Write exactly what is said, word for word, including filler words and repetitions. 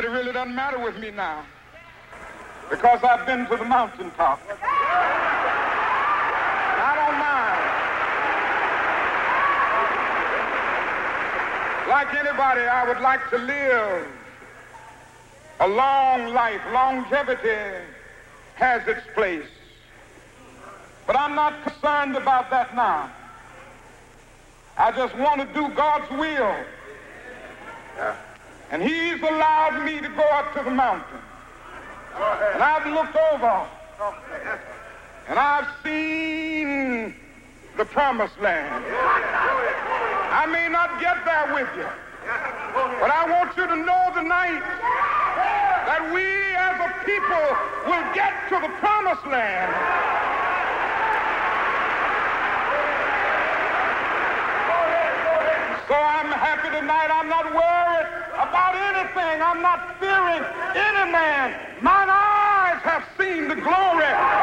But it really doesn't matter with me now, because I've been to the mountaintop. I don't mind. Like anybody, I would like to live a long life. Longevity has its place. But I'm not concerned about that now. I just want to do God's will. Yeah. And he's allowed me to go up to the mountain. And I've looked over and I've seen the promised land. I may not get there with you, but I want you to know tonight that we as a people will get to the promised land. So I'm happy tonight. I'm not worried about anything. I'm not fearing any man. Mine eyes have seen the glory